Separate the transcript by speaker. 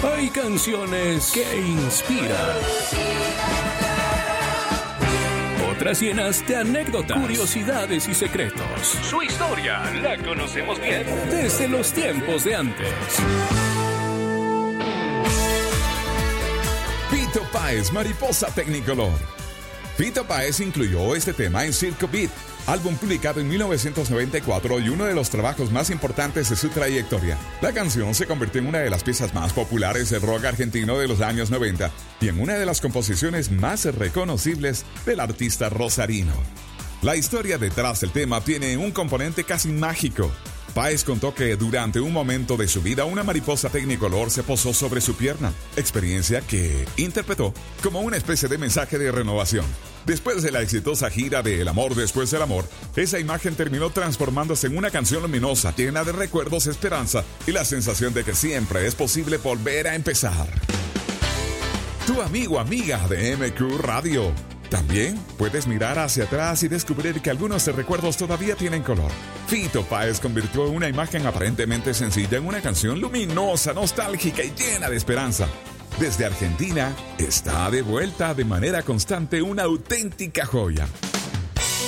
Speaker 1: Hay canciones que inspiran. Otras llenas de anécdotas, curiosidades y secretos. Su historia la conocemos bien desde los tiempos de antes.
Speaker 2: Fito Páez, Mariposa Technicolor. Fito Páez incluyó este tema en Circo Beat, álbum publicado en 1994 y uno de los trabajos más importantes de su trayectoria. La canción se convirtió en una de las piezas más populares del rock argentino de los años 90 y en una de las composiciones más reconocibles del artista rosarino. La historia detrás del tema tiene un componente casi mágico. Páez contó que durante un momento de su vida una mariposa tecnicolor se posó sobre su pierna, experiencia que interpretó como una especie de mensaje de renovación. Después de la exitosa gira de El amor después del amor, esa imagen terminó transformándose en una canción luminosa, llena de recuerdos, esperanza y la sensación de que siempre es posible volver a empezar. Tu amigo, amiga de MQ Radio. También puedes mirar hacia atrás y descubrir que algunos de recuerdos todavía tienen color. Fito Páez convirtió una imagen aparentemente sencilla en una canción luminosa, nostálgica y llena de esperanza. Desde Argentina, está de vuelta de manera constante una auténtica joya.